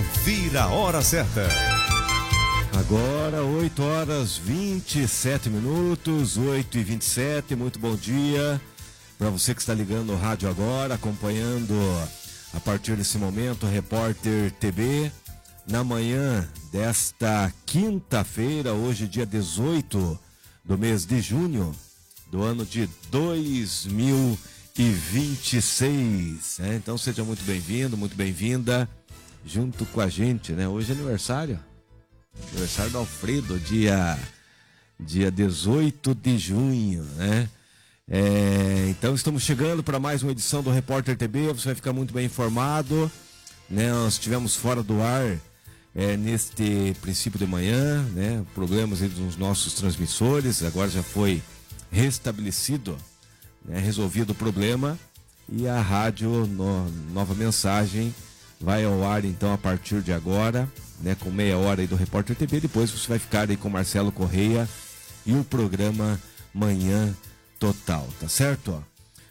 Confira a hora certa. Agora 8 horas 27 minutos, 8h27, muito bom dia para você que está ligando o rádio agora, acompanhando a partir desse momento o Repórter TV, na manhã desta quinta-feira, hoje dia 18 do mês de junho do ano de 2026, né? Então seja muito bem-vindo, muito bem-vinda junto com a gente, né? Hoje é aniversário do Alfredo, dia 18 de junho, né? Então estamos chegando para mais uma edição do Repórter TV, você vai ficar muito bem informado, né? Nós estivemos fora do ar neste princípio de manhã, né? Problemas aí dos nossos transmissores, agora já foi restabelecido, né? Resolvido o problema e a rádio Nova Mensagem vai ao ar então a partir de agora, né, com meia hora aí do Repórter TV. Depois você vai ficar aí com Marcelo Correia e o programa Manhã Total, tá certo?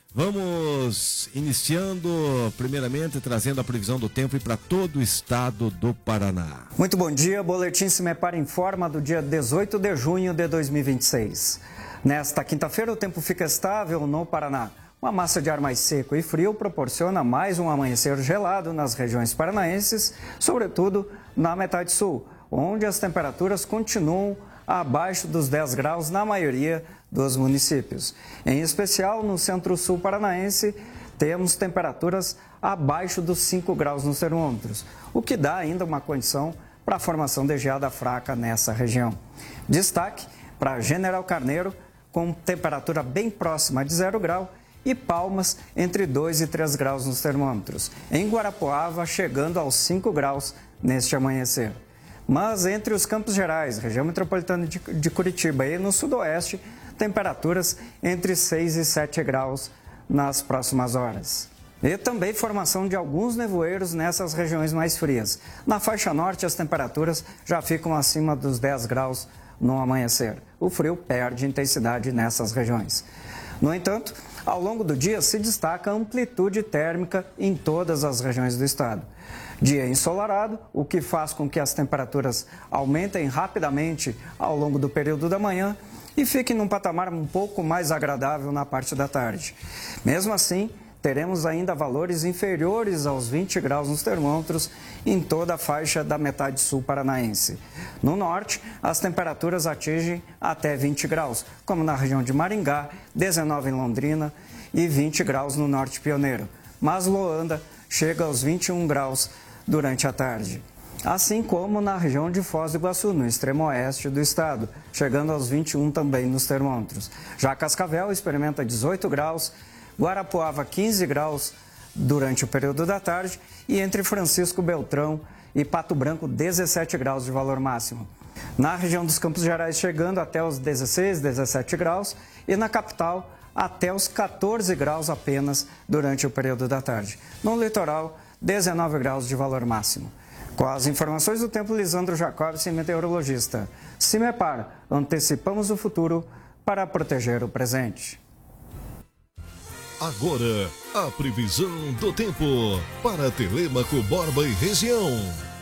Vamos iniciando primeiramente trazendo a previsão do tempo para todo o estado do Paraná. Muito bom dia, Boletim Cimepar informa do dia 18 de junho de 2026. Nesta quinta-feira o tempo fica estável no Paraná. Uma massa de ar mais seco e frio proporciona mais um amanhecer gelado nas regiões paranaenses, sobretudo na metade sul, onde as temperaturas continuam abaixo dos 10 graus na maioria dos municípios. Em especial no centro-sul paranaense, temos temperaturas abaixo dos 5 graus nos termômetros, o que dá ainda uma condição para a formação de geada fraca nessa região. Destaque para General Carneiro, com temperatura bem próxima de 0 grau, e Palmas entre 2 e 3 graus nos termômetros. Em Guarapuava, chegando aos 5 graus neste amanhecer. Mas entre os Campos Gerais, região metropolitana de Curitiba e no sudoeste, temperaturas entre 6 e 7 graus nas próximas horas. E também formação de alguns nevoeiros nessas regiões mais frias. Na faixa norte, as temperaturas já ficam acima dos 10 graus no amanhecer. O frio perde intensidade nessas regiões. No entanto, ao longo do dia se destaca a amplitude térmica em todas as regiões do estado. Dia ensolarado, o que faz com que as temperaturas aumentem rapidamente ao longo do período da manhã e fiquem num patamar um pouco mais agradável na parte da tarde. Mesmo assim, teremos ainda valores inferiores aos 20 graus nos termômetros em toda a faixa da metade sul paranaense. No norte, as temperaturas atingem até 20 graus, como na região de Maringá, 19 em Londrina e 20 graus no norte pioneiro. Mas Loanda chega aos 21 graus durante a tarde. Assim como na região de Foz do Iguaçu, no extremo oeste do estado, chegando aos 21 também nos termômetros. Já Cascavel experimenta 18 graus, Guarapuava 15 graus durante o período da tarde e entre Francisco Beltrão e Pato Branco 17 graus de valor máximo. Na região dos Campos Gerais chegando até os 16, 17 graus e na capital até os 14 graus apenas durante o período da tarde. No litoral, 19 graus de valor máximo. Com as informações do tempo, Lisandro Jacobson, meteorologista. Cimepar, antecipamos o futuro para proteger o presente. Agora, a previsão do tempo para Telêmaco, Borba e região.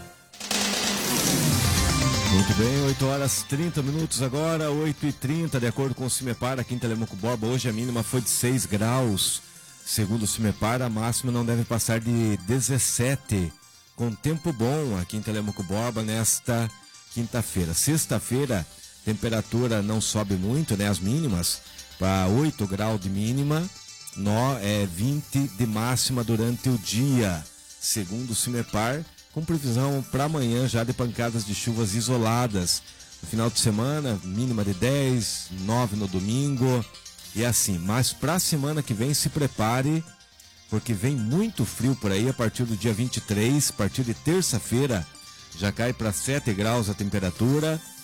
Muito bem, 8 horas 30 minutos agora, 8h30, de acordo com o Cimepar, aqui em Telêmaco Borba, hoje a mínima foi de 6 graus. Segundo o Cimepar, a máxima não deve passar de 17, com tempo bom aqui em Telêmaco Borba nesta quinta-feira. Sexta-feira, temperatura não sobe muito, né, as mínimas, para 8 graus de mínima. 20 de máxima durante o dia, segundo o Cimepar, com previsão para amanhã já de pancadas de chuvas isoladas. No final de semana, mínima de 10, 9 no domingo e assim. Mas para a semana que vem se prepare, porque vem muito frio por aí a partir do dia 23, a partir de terça-feira já cai para 7 graus a temperatura